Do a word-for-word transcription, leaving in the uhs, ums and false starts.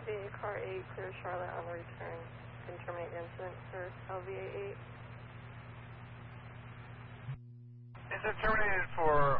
Alpha Car eight, clear Charlotte on the return. Can terminate the incident for L V A eight. Incident terminated for